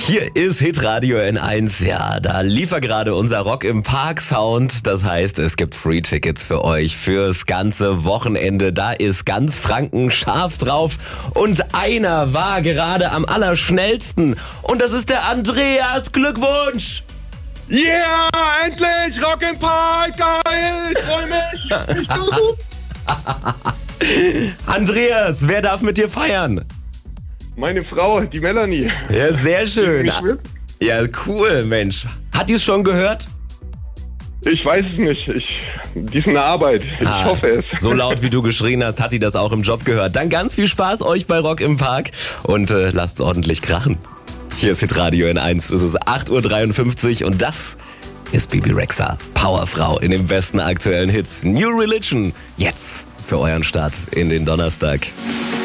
Hier ist Hitradio N1. Ja, da lief gerade unser Rock im Park Sound. Das heißt, es gibt Free-Tickets für euch fürs ganze Wochenende. Da ist ganz Franken scharf drauf. Und einer war gerade am allerschnellsten. Und das ist der Andreas. Glückwunsch! Yeah, endlich! Rock im Park, geil! Ich freue mich! Andreas, wer darf mit dir feiern? Meine Frau, die Melanie. Ja, sehr schön. Ja, cool, Mensch. Hat die es schon gehört? Ich weiß es nicht. Die ist in der Arbeit. Ich hoffe es. So laut wie du geschrien hast, hat die das auch im Job gehört. Dann ganz viel Spaß euch bei Rock im Park und lasst ordentlich krachen. Hier ist Hitradio N1. Es ist 8:53 Uhr und das ist Bibi Rexha, Powerfrau in den besten aktuellen Hits. New Religion, jetzt für euren Start in den Donnerstag.